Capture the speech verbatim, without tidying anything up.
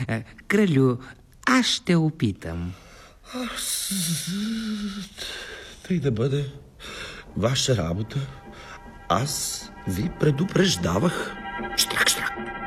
Кралю, аз ще опитам. Аз... Тъй да бъде ваша работа. Аз ви предупреждавах. Штрак, штрак.